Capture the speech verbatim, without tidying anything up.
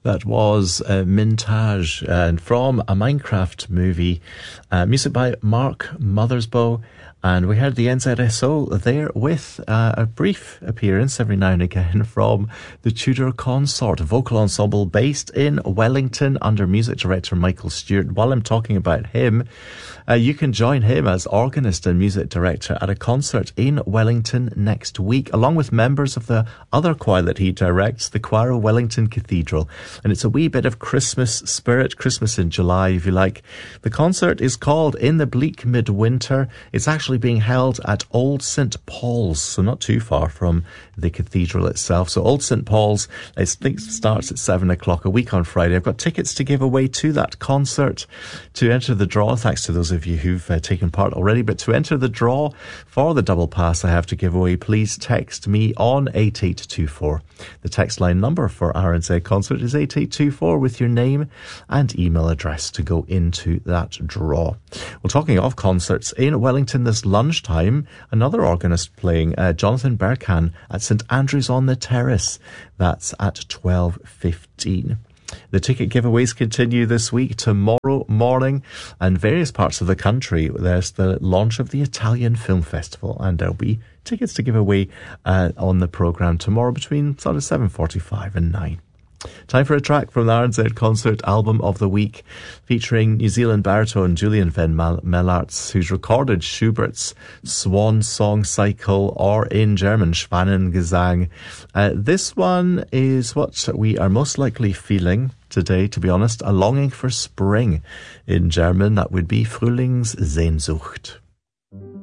That was uh, Mintage, and from a Minecraft movie, uh, music by Mark Mothersbaugh. And we heard the N Z S O there with uh, a brief appearance every now and again from the Tudor Consort, a vocal ensemble based in Wellington under music director Michael Stewart. While I'm talking about him, uh, you can join him as organist and music director at a concert in Wellington next week, along with members of the other choir that he directs, the Choir of Wellington Cathedral. And it's a wee bit of Christmas spirit, Christmas in July, if you like. The concert is called In the Bleak Midwinter. It's actually being held at Old Saint Paul's, so not too far from the cathedral itself. So Old Saint Paul's, I think, starts at seven o'clock a week on Friday. I've got tickets to give away to that concert. To enter the draw, thanks to those of you who've uh, taken part already, but to enter the draw for the double pass I have to give away, please text me on eight eight two four. The text line number for R N Z Concert is eight eight two four with your name and email address to go into that draw. Well, talking of concerts, in Wellington this lunchtime, another organist playing, uh, Jonathan Berkan at St Andrews on the Terrace. That's at twelve fifteen. The ticket giveaways continue this week, tomorrow morning, and various parts of the country. There's the launch of the Italian Film Festival, and there'll be tickets to give away uh, on the programme tomorrow between sort of seven forty-five and nine. Time for a track from the R N Z Concert Album of the Week, featuring New Zealand baritone Julian Van Mellarts, who's recorded Schubert's Swan Song Cycle, or in German, Schwanengesang. Uh, this one is what we are most likely feeling today, to be honest, a longing for spring. In German, that would be Frühlingssehnsucht.